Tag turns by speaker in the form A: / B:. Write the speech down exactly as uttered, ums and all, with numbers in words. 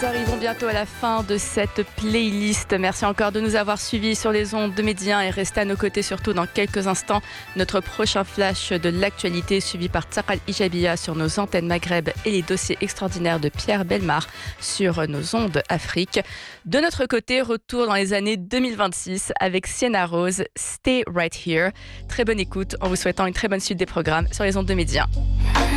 A: Nous arrivons bientôt à la fin de cette playlist. Merci encore de nous avoir suivis sur les ondes de Médien et restez à nos côtés surtout dans quelques instants. Notre prochain flash de l'actualité suivi par Tsakal Ijabia sur nos antennes Maghreb et les dossiers extraordinaires de Pierre Bellemare sur nos ondes Afrique. De notre côté, retour dans les années deux mille vingt-six avec Sienna Rose, Stay Right Here. Très bonne écoute en vous souhaitant une très bonne suite des programmes sur les ondes de Médien.